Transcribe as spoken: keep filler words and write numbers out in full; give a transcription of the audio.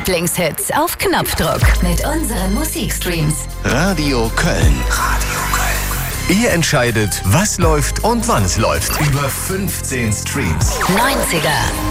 Lieblingshits auf Knopfdruck mit unseren Musikstreams. Radio Köln. Radio Köln. Ihr entscheidet, was läuft und wann es läuft. Über fünfzehn Streams. neunziger